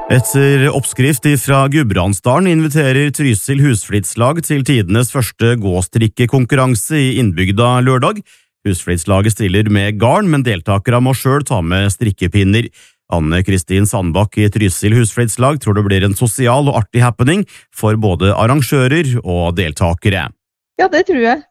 Etter oppskrift fra Gudbrandsdalen inviterer Trysil Husflidslag til tidenes første gåstrikkekonkurranse i innbygda lørdag. Husflidslaget stiller med garn, men deltakere må selv ta med strikkepinner. Anne-Kristin Sandbakk i Trysil Husflidslag tror det blir en sosial og artig happening for både arrangører og deltakere. Ja, det tror jeg.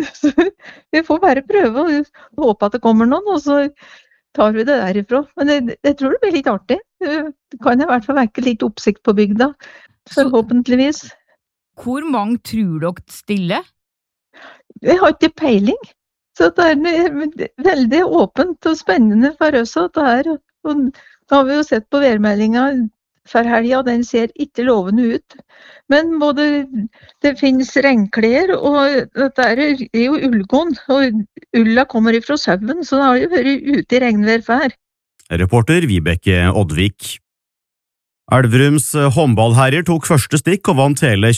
Vi får bare prøve og håpe at det kommer noen, og så tar vi det derifra. Men jeg tror det blir litt artig. Det kan i hvert fall vekke litt oppsikt på bygda, forhåpentligvis. Hvor mange tror dere stiller? Jeg har ikke peiling, så det er veldig åpent og spennende for oss. Og da har vi jo sett på værmeldingen for helga, den ser ikke lovende ut. Men det finnes regnklær, og det er jo ullkorn, og ulla kommer ifra sauen, så det har jo vært ute i regnvær før. Reporter Vibeke Oddvik. Elverums håndballherrer tok første stikk og vant hele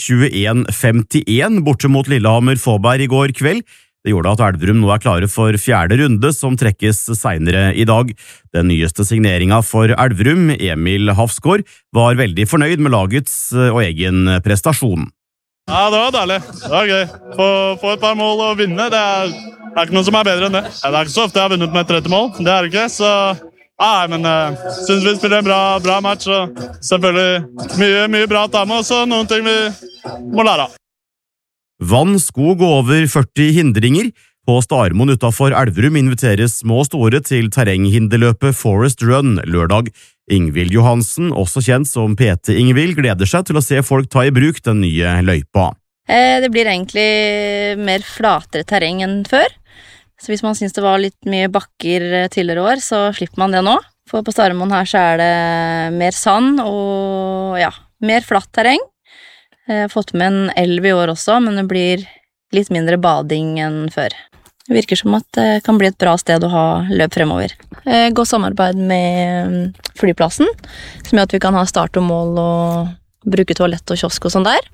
21-51 borte mot Lillehammer Fåberg i går kveld. Det gjorde at Elverum nå er klare for 4. runde, som trekkes senere i dag. Den nyeste signeringen for Elverum, Emil Hafsgaard, var veldig fornøyd med lagets og egen prestasjon. Ja, det var deilig. Det var gøy. Få et par mål og vinne, det er ikke noe som er bedre enn det. Det er ikke så ofte jeg har vunnet med 30 mål, det er det ikke, så... men jeg synes vi spiller en bra match, og selvfølgelig mye bra å ta med, og så noen ting vi må lære av. Vann, skog og over 40 hindringer. På Starmoen utenfor Elverum inviteres små og store til terrenghinderløpet Forest Run lørdag. Ingvild Johansen, også kjent som PT Ingvild, gleder seg til å se folk ta i bruk den nye løypa. Det blir egentlig mer flatere terreng enn før. Så hvis man synes det var litt mye bakker tidligere år, så slipper man det nå. For på Starmoen her så er det mer sand og mer flatt terreng. Jeg har fått med en elv i år også, men det blir litt mindre bading enn før. Det virker som at det kan bli et bra sted å ha løp fremover. Godt samarbeid med flyplassen, som gjør at vi kan ha start og mål og bruke toalett og kiosk og sånn der.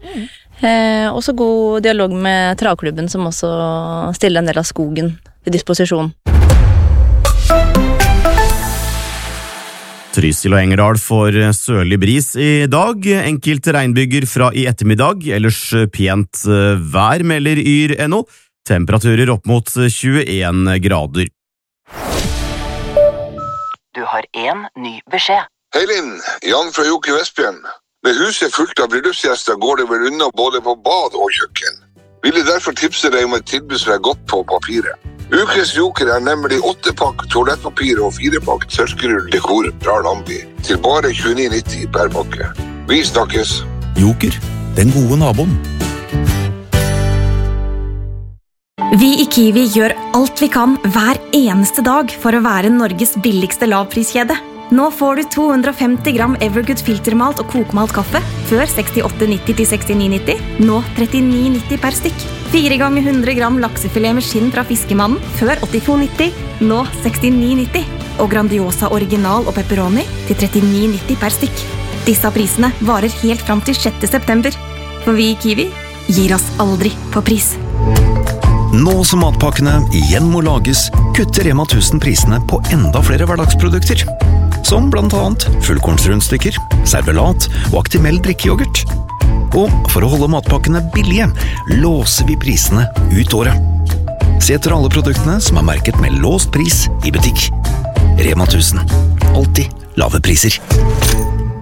Også god dialog med travklubben, som også stiller en del av skogen til disposisjon. Trysil og Engerdal får sørlig bris i dag, enkelte regnbyger fra i ettermiddag, ellers pent vær, melder Yr.no, temperaturer opp mot 21 grader. Du har en ny beskjed. Hei Linn, Jan fra Jokke Vestbjørn. Med huset fullt av bryllupsgjester går det vel unna både på bad og kjøkken. Ville derfor tipse deg om et tilbud som er godt på papiret. Ukes Joker er nemlig 8-pakk toalettpapir og 4-pakk tørkerull dekor fra Lambi til bare 29,90 per pakke. Vi snakkes. Joker, den gode naboen. Vi i Kiwi gjør alt vi kan hver eneste dag for å være Norges billigste lavpriskjede. Nå får du 250 gram Evergood filtermalt og kokmalt kaffe før 68,90 til 69,90. Nå 39,90 per stykk. 4 ganger 100 gram laksefilet med skinn fra Fiskemannen før 82,90. Nå 69,90. Og Grandiosa original og pepperoni til 39,90 per stykk. Disse prisene varer helt fram til 6. september. For vi i Kiwi gir oss aldri på pris. Nå som matpakkene igjen må lages, kutter Rema 1000 prisene på enda flere hverdagsprodukter. Som blant annet fullkornsrundstykker, servelat og Actimel drikkejoghurt. Og for å holde matpakkene billige, låser vi prisene ut året. Se etter alle produktene som er merket med låst pris i butikk. Rema 1000. Alltid lave priser.